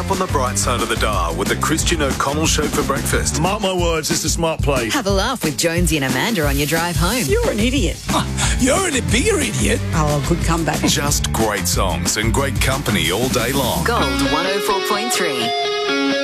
up on the bright side of the dial with the Christian O'Connell Show for breakfast. Mark my words, it's a smart play. Have a laugh with Jonesy and Amanda on your drive home. You're an idiot. You're a bigger idiot. Oh, good comeback. Just great songs and great company all day long. Gold 104.3.